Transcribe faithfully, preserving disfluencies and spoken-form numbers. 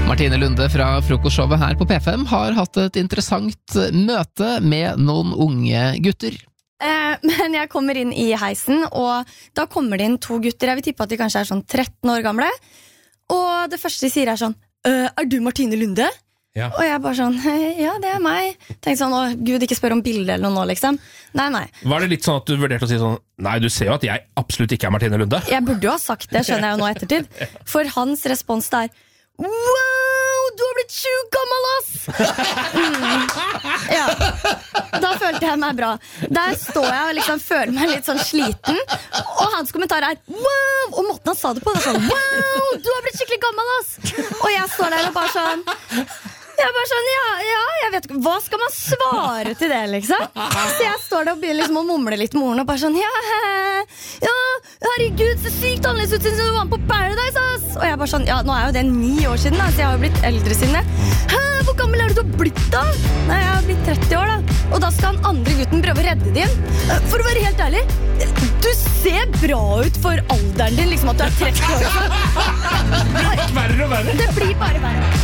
Martine Lunde fra frokostshowet her på P fem har hatt et interessant møte med noen unge gutter. Eh, men jeg kommer inn i heisen, og da kommer det inn to gutter. Jeg vil tippe at de kanskje er sånn tretten år gamle. Og det første de sier er sånn, er du Martine Lunde? Ja. Og jeg bare sånn, ja, det er meg. Tenkte sånn, å Gud, ikke spør om bildet eller noe nå, liksom. Nei, nei. Var det litt sånn at du vurderte å si sånn, nei, du ser jo at jeg absolutt ikke er Martine Lunde? Jeg burde jo ha sagt det, skjønner jeg jo nå ettertid. For hans respons der, wow, du har blitt sjukt gammel, ass! Mm. Ja, da følte jeg meg bra. Der står jeg og liksom føler meg litt sånn sliten. Og hans kommentar er, wow! Og måten han sa det på, det er sånn, wow, du har blitt skikkelig gammel, ass! Og jeg står der og bare sånn, jeg bare sånn, ja, ja, jeg vet ikke, hva skal man svare til det, liksom? Så jeg står der og begynner liksom å mumle litt med ordene og bare sånn, ja, ja, herregud, så sykt annerledes ut siden du var med på Paradise, ass! Og jeg bare sånn, ja, nå er jo det ni år siden, da, så jeg har jo blitt eldre siden det. Hæ, hvor gammel er du du har blitt da? Nei, jeg har blitt tretti år da. Og da skal han andre gutten prøve å redde din. For å være helt ærlig, du ser bra ut for alderen din, liksom at du er tretti år. Det blir verre og verre. Det blir bare verre.